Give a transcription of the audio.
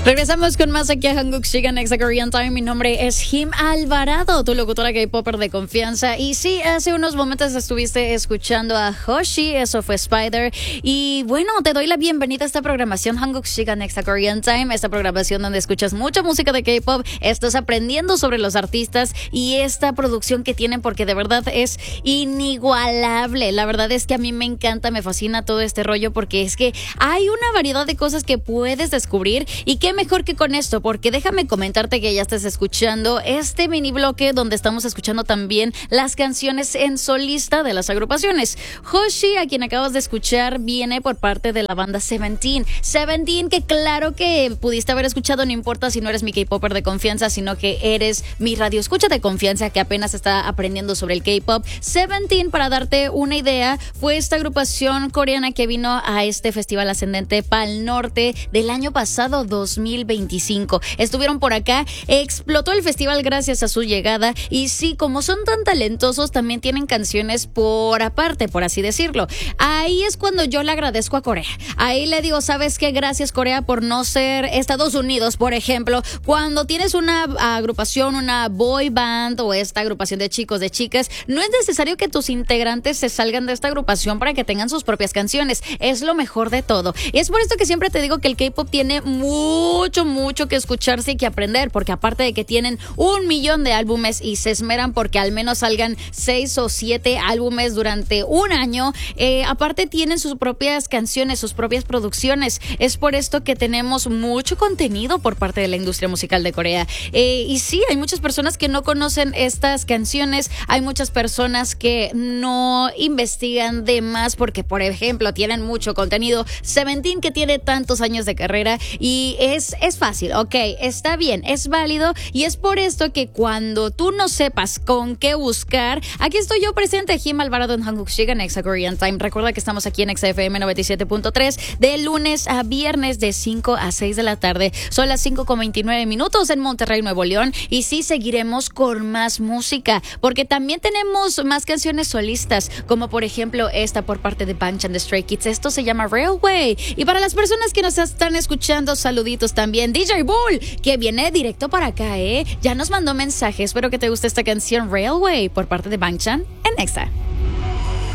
Regresamos con más aquí a Hanguk Chica Next Korean Time. Mi nombre es Jim Alvarado, tu locutora K-Popper de confianza. Y sí, hace unos momentos estuviste escuchando a Hoshi, eso fue Spider. Y bueno, te doy la bienvenida a esta programación Hanguk Chica Next Korean Time, esta programación donde escuchas mucha música de K-Pop, estás aprendiendo sobre los artistas y esta producción que tienen, porque de verdad es inigualable. La verdad es que a mí me encanta, me fascina todo este rollo, porque es que hay una variedad de cosas que puedes descubrir. Y qué mejor que con esto, porque déjame comentarte que ya estás escuchando este mini bloque donde estamos escuchando también las canciones en solista de las agrupaciones. Hoshi, a quien acabas de escuchar, viene por parte de la banda Seventeen, que claro que pudiste haber escuchado, no importa si no eres mi K-Popper de confianza, sino que eres mi radio escucha de confianza que apenas está aprendiendo sobre el K-Pop. Seventeen, para darte una idea, fue esta agrupación coreana que vino a este Festival Ascendente Pal Norte del año pasado, 2025. Estuvieron por acá, explotó el festival gracias a su llegada, y sí, como son tan talentosos, también tienen canciones por aparte, por así decirlo. Ahí es cuando yo le agradezco a Corea. Ahí le digo, ¿sabes qué? Gracias, Corea, por no ser Estados Unidos, por ejemplo. Cuando tienes una agrupación, una boy band o esta agrupación de chicos, de chicas, no es necesario que tus integrantes se salgan de esta agrupación para que tengan sus propias canciones. Es lo mejor de todo. Y es por esto que siempre te digo que el K-Pop tiene mucho que escucharse y que aprender, porque aparte de que tienen 1 millón de álbumes y se esmeran porque al menos salgan 6 o 7 álbumes durante un año, aparte tienen sus propias canciones, sus propias producciones. Es por esto que tenemos mucho contenido por parte de la industria musical de Corea. Y sí, hay muchas personas que no conocen estas canciones, hay muchas personas que no investigan de más porque, por ejemplo, tienen mucho contenido. Seventeen, que tiene tantos años de carrera, y es fácil, ok, está bien, es válido, y es por esto que cuando tú no sepas con qué buscar, aquí estoy yo presente, Jim Alvarado en Hanguk Chica Next Korean Time. Recuerda que estamos aquí en XFM 97.3 de lunes a viernes de 5 a 6 de la tarde. Son las 5:29 en Monterrey, Nuevo León, y sí, seguiremos con más música, porque también tenemos más canciones solistas, como por ejemplo esta por parte de Bangchan de Stray Kids. Esto se llama Railway. Y para las personas que nos están escuchando, saluditos también. DJ Bull, que viene directo para acá, ya nos mandó mensaje. Espero que te guste esta canción Railway por parte de Bangchan en Nexa.